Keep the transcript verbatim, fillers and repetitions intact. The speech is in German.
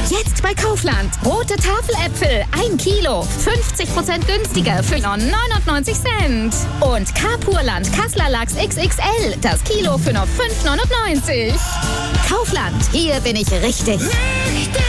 Jetzt bei Kaufland. Rote Tafeläpfel, ein Kilo, fünfzig Prozent günstiger für nur neunundneunzig Cent. Und Carpurland Kassler Lachs X X L, das Kilo für nur fünf neunundneunzig. Kaufland, hier bin ich richtig. Richtig!